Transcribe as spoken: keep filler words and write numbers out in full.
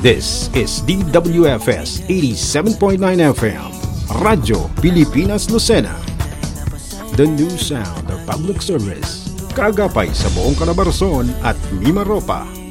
This is D W F S eighty-seven point nine F M, Radyo Pilipinas Lucena. The new sound of public service. Kagapay sa buong Calabarzon at Mimaropa.